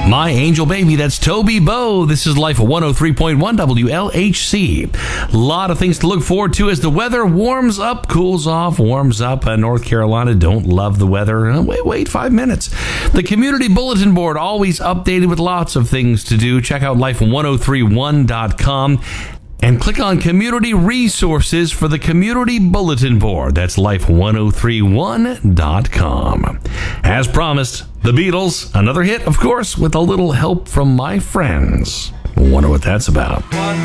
My angel baby, that's Toby Bow. This is Life 103.1 WLHC. A lot of things to look forward to as the weather warms up, cools off, warms up. North Carolina, don't love the weather. Wait 5 minutes. The community bulletin board, always updated with lots of things to do. Check out life1031.com. And click on Community Resources for the Community Bulletin Board. That's life1031.com. As promised, the Beatles, another hit, of course, with a little help from my friends. Wonder what that's about.